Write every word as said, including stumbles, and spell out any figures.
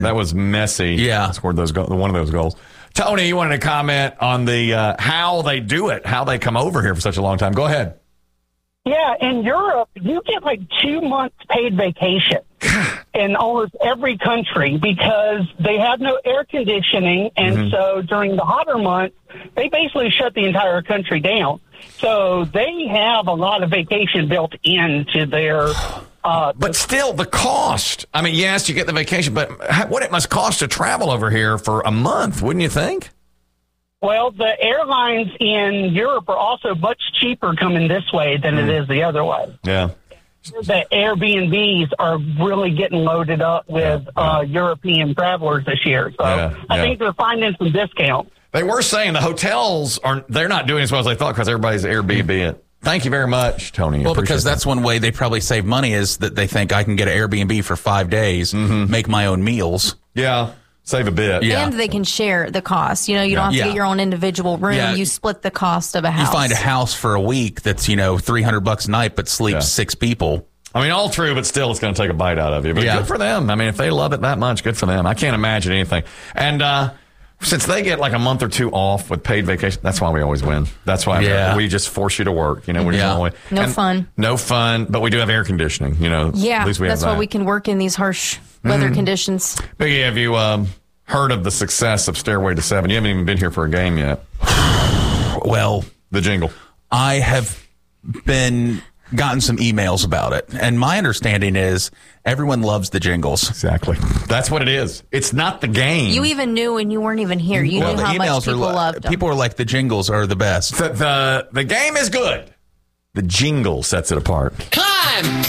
That was Messi. Yeah. Scored those go- one of those goals. Tony, you wanted to comment on the uh, how they do it, how they come over here for such a long time. Go ahead. Yeah, in Europe, you get like two months paid vacation in almost every country because they have no air conditioning. And mm-hmm. so during the hotter months, they basically shut the entire country down. So they have a lot of vacation built into their... Uh, but still, the cost. I mean, yes, you get the vacation, but what it must cost to travel over here for a month, wouldn't you think? Well, the airlines in Europe are also much cheaper coming this way than mm. it is the other way. Yeah. The Airbnbs are really getting loaded up with yeah, yeah. Uh, European travelers this year. So yeah, I yeah. think they're finding some discounts. They were saying the hotels are they're not doing as well as they thought because everybody's Airbnb it. Thank you very much, Tony. Well, because that's that. one way they probably save money is that they think I can get an Airbnb for five days, mm-hmm. make my own meals. Yeah, save a bit. Yeah. And they can share the cost. You know, you yeah. don't have to yeah. get your own individual room. Yeah. You split the cost of a house. You find a house for a week that's, you know, three hundred bucks a night, but sleeps yeah. six people. I mean, all true, but still it's going to take a bite out of you. But yeah. good for them. I mean, if they love it that much, good for them. I can't imagine anything. And, uh, since they get like a month or two off with paid vacation, that's why we always win. That's why yeah. we just force you to work. You know, we're yeah. always, no fun. No fun, but we do have air conditioning. You know, yeah, at least we that's have that. why we can work in these harsh weather mm-hmm. conditions. Biggie, have you um, heard of the success of Stairway to Seven? You haven't even been here for a game yet. Well, the jingle. I have been gotten some emails about it, and my understanding is everyone loves the jingles. Exactly. That's what it is. It's not the game. You even knew when you weren't even here. You well, knew how much people are, loved them. People are like, the jingles are the best. The, the, the game is good. The jingle sets it apart. Climb!